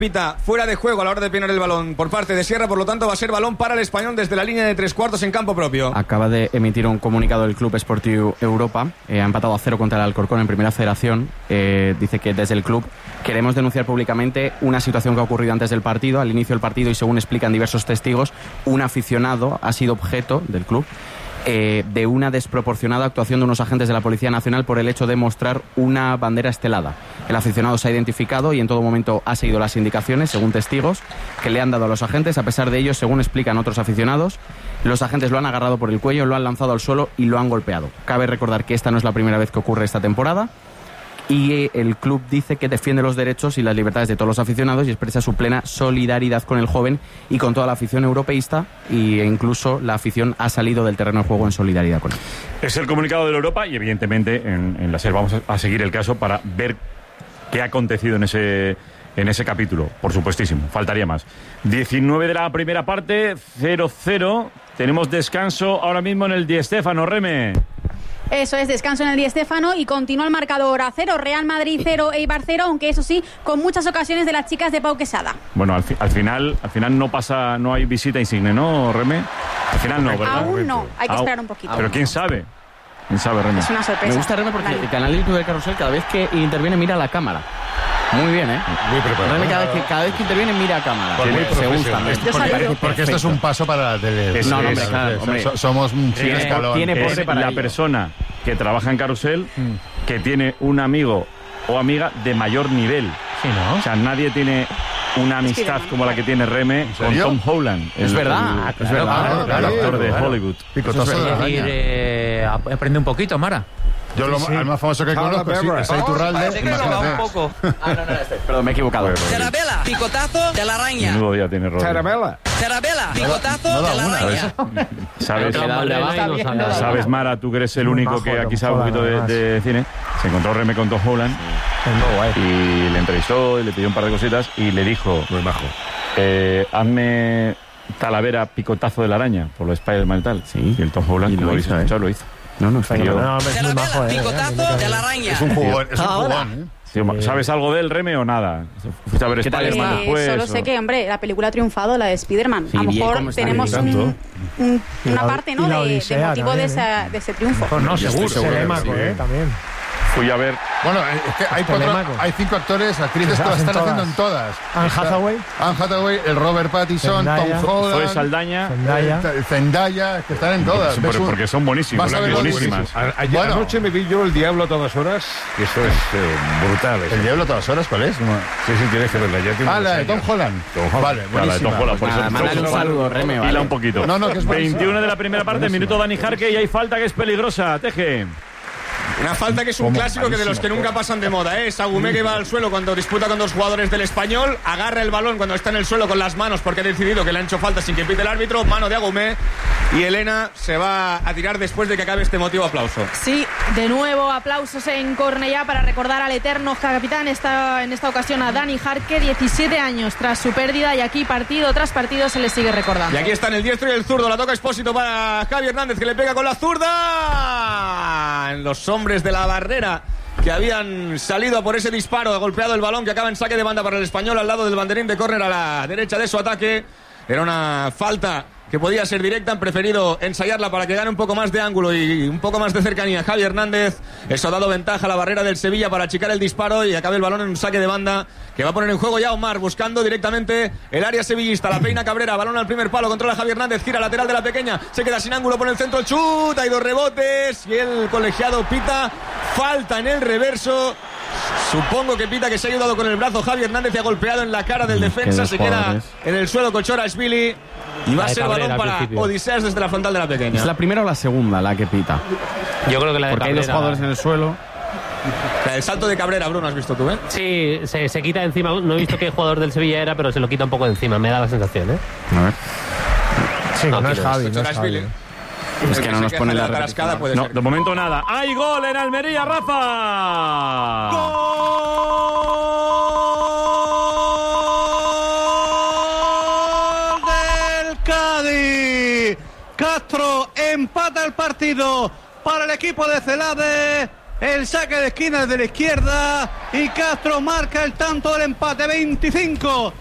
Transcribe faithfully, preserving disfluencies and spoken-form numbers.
Pita fuera de juego a la hora de pinar el balón por parte de Sierra, por lo tanto va a ser balón para el Español desde la línea de tres cuartos en campo propio. Acaba de emitir un comunicado el Club Esportiu Europa, eh, ha empatado a cero contra el Alcorcón en Primera Federación. Eh, dice que desde el club queremos denunciar públicamente una situación que ha ocurrido antes del partido, al inicio del partido, y según explican diversos testigos, un aficionado ha sido objeto del club Eh, de una desproporcionada actuación de unos agentes de la Policía Nacional por el hecho de mostrar una bandera estelada. El aficionado se ha identificado y en todo momento ha seguido las indicaciones, según testigos, que le han dado a los agentes. A pesar de ello, según explican otros aficionados, los agentes lo han agarrado por el cuello, lo han lanzado al suelo y lo han golpeado. Cabe recordar que esta no es la primera vez que ocurre esta temporada. Y el club dice que defiende los derechos y las libertades de todos los aficionados y expresa su plena solidaridad con el joven y con toda la afición europeísta, e incluso la afición ha salido del terreno de juego en solidaridad con él. Es el comunicado de la Europa y evidentemente en, en la SER vamos a, a seguir el caso para ver qué ha acontecido en ese, en ese capítulo. Por supuestísimo, faltaría más. diecinueve de la primera parte, cero cero. Tenemos descanso ahora mismo en el Di Stéfano, Reme. Eso es, descanso en el Di Stéfano y continúa el marcador a cero, Real Madrid cero, Eibar cero, aunque eso sí, con muchas ocasiones de las chicas de Pau Quesada. Bueno, al, fi, al final al final no pasa, no hay visita insigne, ¿no, Reme? Al final no, ¿verdad? Aún no, hay que esperar un poquito. Pero quién sabe, quién sabe, Reme. Es una sorpresa. Me gusta, Reme, porque el canal YouTube del Carrusel cada vez que interviene mira a la cámara. Muy bien, ¿eh? Muy preparado. Reme cada vez que, cada vez que interviene mira a cámara. Se gusta. Porque, porque esto es un paso para la tele. Es, no, no, es, hombre, claro, es, hombre. Somos un Tiene, escalón. tiene es porte para la ello. persona que trabaja en Carrusel mm. que tiene un amigo o amiga de mayor nivel. Sí, ¿no? O sea, nadie tiene una amistad como la que tiene Reme con Tom Holland. Es el, verdad, el, es verdad. El, claro, el actor de claro. Hollywood. Picotazo de la Es decir, araña. eh, aprende un poquito, Mara. Yo lo Sí, sí. el más famoso que Carla conozco Bebra. es Iturralde. Imagínate. poco. Ah, no, no, este. Perdón, me he equivocado. Tarabella, picotazo de la araña. Menudo día tiene Rodri. Tarabella. Tarabella, picotazo No da de la una, araña. ¿Sabes? Le da- le da- Está bien, no, ¿Sabes, Mara? Tú que eres el Muy único majo, que aquí Tom sabe un Holland, poquito de, además. de cine. Se encontró Reme con Tom Holland y le entrevistó y le pidió un par de cositas y le dijo, Muy majo. eh, hazme Talavera picotazo de la araña por lo de Spider-Man y tal. Sí. Y el Tom Holland, Y lo como habéis hizo, escuchado, ¿eh? lo hizo. No, no, está Tío. bien. No, hombre, es muy majo, Tarabella, eh. picotazo de la araña. Es un jugón, es un Ahora. jugón, ¿eh? Sí, ¿sabes algo del Reme o nada? ¿Fuiste a ver ¿Qué tal, Spider-Man hermano? Eh, después? solo o- sé que, hombre, la película ha triunfado, la de Spider-Man. Sí, a lo bien, mejor ¿cómo está tenemos bien? un, un- Y una la- parte, y ¿no?, la de, de Odisea motivo de, también, esa, de ese triunfo. Pues no, Yo estoy seguro. seguro. Telemaco, Sí. eh, también. Fui a ver... Bueno, es que hay, cuatro, Telemaco. hay cinco actores, actrices que lo Hacen están todas. haciendo en todas. Anne Está Hathaway. Anne Hathaway, el Robert Pattinson, Zendaya. Tom Holland, Zoe Saldaña... Zendaya. eh, Zendaya, que están en todas. Sí, ¿Ves porque, un- porque son buenísimos, Vas a ver los buenísimas. buenísimos. A- ayer Bueno. anoche me vi yo El Diablo a todas horas, que eso es eh, brutal. eso. ¿El Diablo a todas horas cuál es? No. Sí, sí, tienes que verla. Ya tiene Ah, unos la de Tom años. Holland. Tom Holland. Vale, Bueno, la de buenísima. Tom Holland, por eso- Nada, mándale un saludo, Reme, vale. Hila un poquito. No, no, que es buenísima. veintiuno de la primera parte, minuto Dani Jarque y hay falta que es peligrosa. Teje. Una falta que es un clásico que de los que nunca pasan de moda, ¿eh? Sagumé que va al suelo cuando disputa con dos jugadores del Español, agarra el balón cuando está en el suelo con las manos porque ha decidido que le han hecho falta sin que pite el árbitro, mano de Agumé, y Elena se va a tirar después de que acabe este emotivo aplauso. Sí, de nuevo aplausos en Cornellá para recordar al eterno capitán, esta, en esta ocasión a Dani Jarque, diecisiete años tras su pérdida, y aquí partido tras partido se le sigue recordando. Y aquí están el diestro y el zurdo, la toca Expósito para Javi Hernández que le pega con la zurda en los hombres de la barrera que habían salido a por ese disparo, ha golpeado el balón que acaba en saque de banda para el Español al lado del banderín de córner a la derecha de su ataque. Era una falta que podía ser directa, han preferido ensayarla para que gane un poco más de ángulo y un poco más de cercanía Javi Hernández. Eso ha dado ventaja a la barrera del Sevilla para achicar el disparo y acabe el balón en un saque de banda que va a poner en juego ya Omar, buscando directamente el área sevillista. La peina Cabrera, balón al primer palo, controla Javi Hernández, gira lateral de la pequeña, se queda sin ángulo por el centro, chuta y dos rebotes y el colegiado pita falta en el reverso. Supongo que pita que se ha ayudado con el brazo Javi Hernández y ha golpeado en la cara del defensa, se queda en el suelo Kochorashvili y va a ser balón para Odiseas desde la frontal de la pequeña. ¿Es la primera o la segunda la que pita? Yo creo que la de Porque hay dos Cabrera- jugadores en el suelo. El salto de Cabrera, Bruno, has visto tú, ¿eh? Sí, se, se quita de encima. No he visto qué jugador del Sevilla era, pero se lo quita un poco de encima. Me da la sensación, ¿eh? A ver. Sí, no, No, es quiero- Javi, no es Kochorashvili. Javi. Es que no nos pone la tarascada, puede No, ser. de momento nada. ¡Hay gol en Almería, Rafa! ¡Gol del Cádiz! Castro empata el partido para el equipo de Celades. el saque de esquina de la izquierda y Castro marca el tanto del empate. Veinticinco